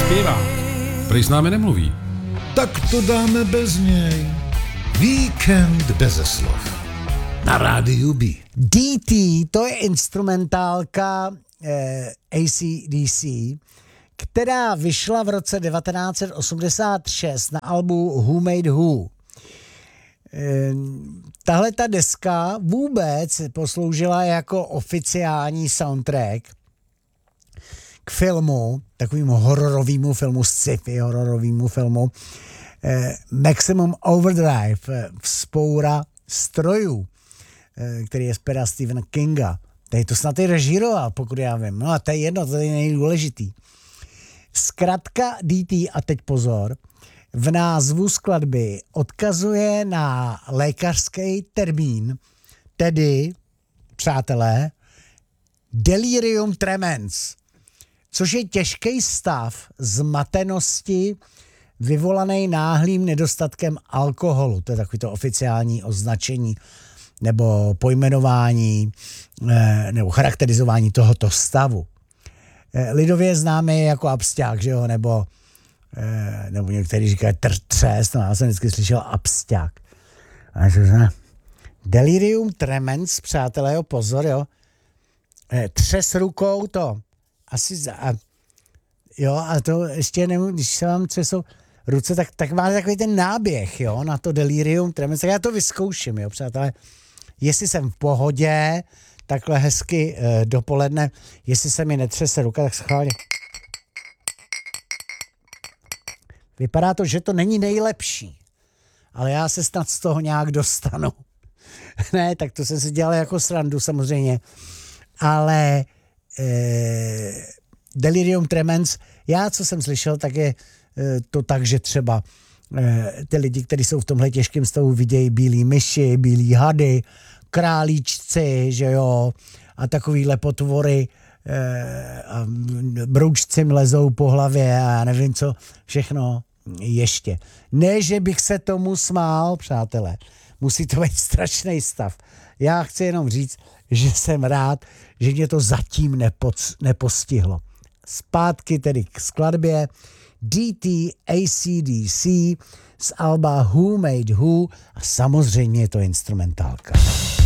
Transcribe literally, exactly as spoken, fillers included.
zpívá. Prý s námi nemluví. Tak to dáme bez něj. Víkend beze slov. Na rádiu B. D T, to je instrumentálka eh, A C D C, která vyšla v roce devatenáct set osmdesát šest na albu Who Made Who. Eh, tahle ta deska vůbec posloužila jako oficiální soundtrack k filmu, takovému hororovému filmu, sci-fi hororovému filmu eh, Maximum Overdrive, eh, Vzpoura strojů, eh, který je z pera Stephena Kinga. Tady to snad i režíroval, pokud já vím. No a to je jedno, to je nejdůležitý. Zkratka D T, a teď pozor, v názvu skladby odkazuje na lékařský termín, tedy, přátelé, delirium tremens, což je těžký stav zmatenosti vyvolaný náhlým nedostatkem alkoholu. To je takový to oficiální označení nebo pojmenování nebo charakterizování tohoto stavu. Lidově známý jako absťák, že jo, nebo, nebo někteří říkají třes, no já jsem vždycky slyšel absťák. Delirium tremens, přátelé, jo, pozor, jo, třes rukou to, asi za, a, jo, a to ještě nemůžu, když se vám třesou ruce, tak, tak máte takový ten náběh, jo, na to delirium tremens, tak já to vyzkouším, jo, přátelé, jestli jsem v pohodě, takhle hezky e, dopoledne, jestli se mi netřese ruka, tak schválně. Vypadá to, že to není nejlepší, ale já se snad z toho nějak dostanu. Ne, tak to jsem si dělal jako srandu samozřejmě, ale e, delirium tremens, já co jsem slyšel, tak je e, to tak, že třeba e, ty lidi, kteří jsou v tomhle těžkém stavu, vidějí bílý myši, bílý hady, králíčci, že jo, a takovýhle potvory, e, a broučci mlezou po hlavě a já nevím co všechno ještě. Ne, že bych se tomu smál, přátelé, musí to být strašný stav. Já chci jenom říct, že jsem rád, že mě to zatím nepoc, nepostihlo. Zpátky tedy k skladbě D T A C D C z alba Who Made Who a samozřejmě je to instrumentálka.